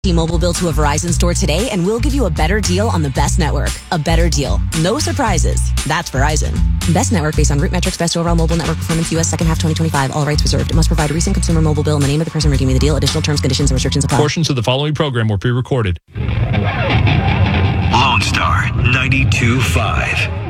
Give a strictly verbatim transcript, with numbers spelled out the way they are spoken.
T-Mobile bill to a Verizon store today and we'll give you a better deal on the best network. A better deal. No surprises. That's Verizon. Best network based on root metrics, best overall mobile network performance, U S second half twenty twenty-five. All rights reserved. It must provide a recent consumer mobile bill and the name of the person redeeming the deal. Additional terms, conditions, and restrictions apply. Portions of the following program were pre-recorded. Lone Star ninety-two point five.